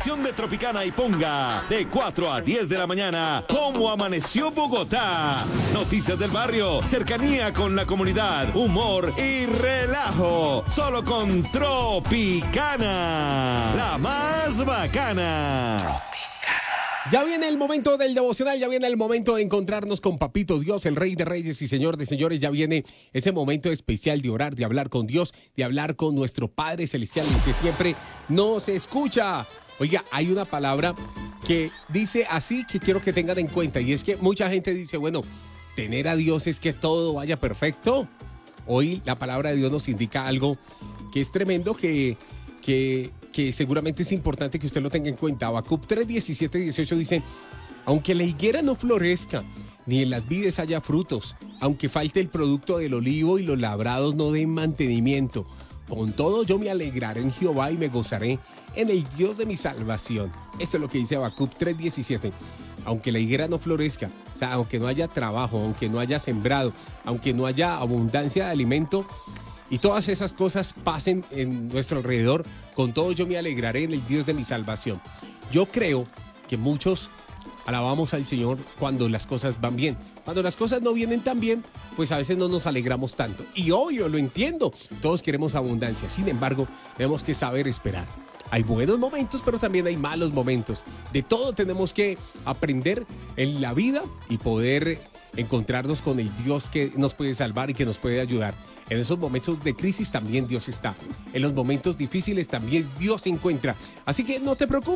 estación de Tropicana y ponga de 4 a 10 de la mañana cómo amaneció Bogotá. Noticias del barrio, cercanía con la comunidad, humor y relajo. Solo con Tropicana, la más bacana. Ya viene el momento del devocional, ya viene el momento de encontrarnos con Papito Dios, el Rey de Reyes y Señor de Señores. Ya viene ese momento especial de orar, de hablar con Dios, de hablar con nuestro Padre Celestial, el que siempre nos escucha. Oiga, hay una palabra que dice así que quiero que tengan en cuenta, y es que mucha gente dice, bueno, tener a Dios es que todo vaya perfecto. Hoy la palabra de Dios nos indica algo que es tremendo, que seguramente es importante que usted lo tenga en cuenta. Habacuc 3, 17, 18 dice: aunque la higuera no florezca, ni en las vides haya frutos, aunque falte el producto del olivo y los labrados no den mantenimiento, con todo yo me alegraré en Jehová y me gozaré en el Dios de mi salvación. Esto es lo que dice Habacuc 3, 17. Aunque la higuera no florezca, o sea, aunque no haya trabajo, aunque no haya sembrado, aunque no haya abundancia de alimento, y todas esas cosas pasen en nuestro alrededor, con todo yo me alegraré en el Dios de mi salvación. Yo creo que muchos alabamos al Señor cuando las cosas van bien. Cuando las cosas no vienen tan bien, pues a veces no nos alegramos tanto. Y obvio, lo entiendo, todos queremos abundancia. Sin embargo, tenemos que saber esperar. Hay buenos momentos, pero también hay malos momentos. De todo tenemos que aprender en la vida y poder encontrarnos con el Dios que nos puede salvar y que nos puede ayudar. En esos momentos de crisis también Dios está. En los momentos difíciles también Dios se encuentra. Así que no te preocupes.